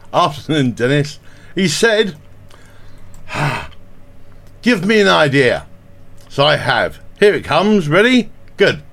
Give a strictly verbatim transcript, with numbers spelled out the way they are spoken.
Afternoon, Dennis. He said, give me an idea. So I have. Here it comes. Ready? Good.